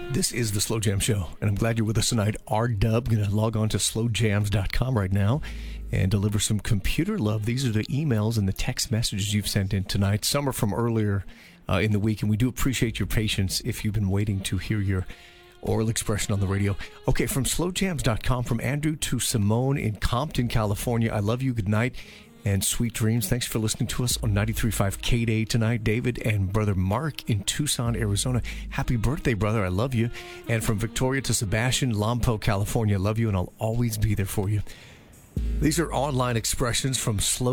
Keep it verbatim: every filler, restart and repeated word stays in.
This is the Slow Jam Show, and I'm glad you're with us tonight. R-Dub, going to log on to slow jams dot com right now and deliver some computer love. These are the emails and the text messages you've sent in tonight. Some are from earlier uh, in the week, and we do appreciate your patience if you've been waiting to hear your oral expression on the radio. Okay, from slow jams dot com, from Andrew to Simone in Compton, California. I love you. Good night and sweet dreams. Thanks for listening to us on ninety-three point five K-Day tonight. David and brother Mark in Tucson, Arizona. Happy birthday, brother. I love you. And from Victoria to Sebastian, Lompoc, California. I love you, and I'll always be there for you. These are online expressions from Slow